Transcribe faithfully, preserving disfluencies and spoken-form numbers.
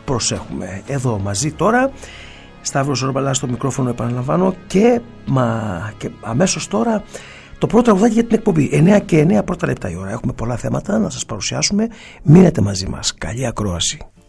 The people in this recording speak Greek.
προσέχουμε. Εδώ μαζί τώρα, Σταύρος Ρομπαλάς στο μικρόφωνο, επαναλαμβάνω, και, μα, και αμέσως τώρα το πρώτο τραγουδάκι για την εκπομπή. εννιά και εννιά πρώτα λεπτά η ώρα. Έχουμε πολλά θέματα να σας παρουσιάσουμε. Μείνετε μαζί μας. Καλή ακρόαση.